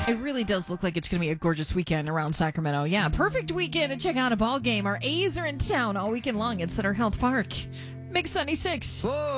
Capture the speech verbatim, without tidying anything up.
It really does look like it's going to be a gorgeous weekend around Sacramento. Yeah, perfect weekend to check out a ball game. Our A's are in town all weekend long at Center Health Park. Mix seventy-six. Whoa.